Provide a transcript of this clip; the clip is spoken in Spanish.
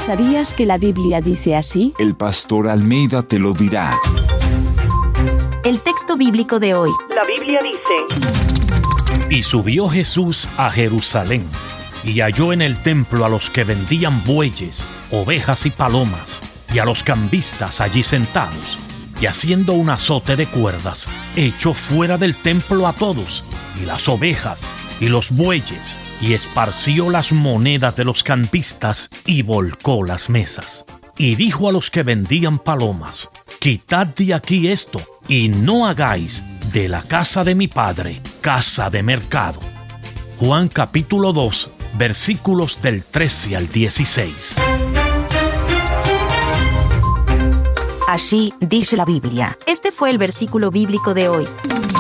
¿Sabías que la Biblia dice así? El pastor Almeida te lo dirá. El texto bíblico de hoy. La Biblia dice: Y subió Jesús a Jerusalén, y halló en el templo a los que vendían bueyes, ovejas y palomas, y a los cambistas allí sentados, y haciendo un azote de cuerdas, echó fuera del templo a todos, y las ovejas, y los bueyes, y esparció las monedas de los cambistas, y volcó las mesas. Y dijo a los que vendían palomas: Quitad de aquí esto, y no hagáis de la casa de mi padre casa de mercado. Juan capítulo 2, versículos del 13 al 16. Así dice la Biblia. Este fue el versículo bíblico de hoy.